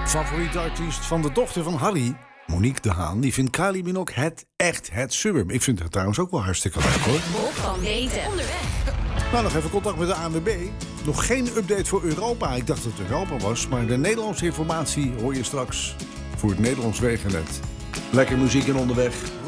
Favoriete artiest van de dochter van Harry, Monique de Haan, die vindt Kylie Minogue het suburb. Ik vind het trouwens ook wel hartstikke leuk, hoor. Bob van Weten. Onderweg. Nou, nog even contact met de ANWB. Nog geen update voor Europa. Ik dacht dat het Europa was, maar de Nederlandse informatie hoor je straks voor het Nederlands wegennet. Lekker muziek en onderweg.